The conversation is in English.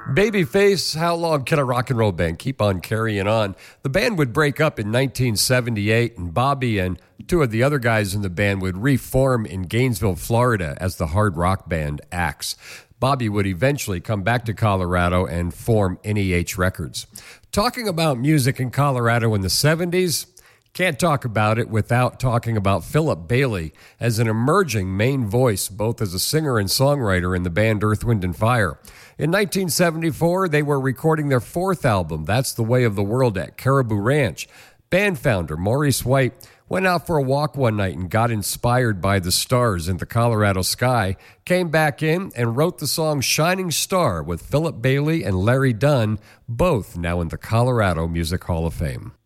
Babyface, how long can a rock and roll band keep on carrying on? The band would break up in 1978, and Bobby and two of the other guys in the band would reform in Gainesville, Florida as the hard rock band Axe. Bobby would eventually come back to Colorado and form NEH Records. Talking about music in Colorado in the 70s, can't talk about it without talking about Philip Bailey as an emerging main voice, both as a singer and songwriter in the band Earth, Wind & Fire. In 1974, they were recording their fourth album, That's the Way of the World, at Caribou Ranch. Band founder Maurice White went out for a walk one night and got inspired by the stars in the Colorado sky, came back in and wrote the song Shining Star with Philip Bailey and Larry Dunn, both now in the Colorado Music Hall of Fame.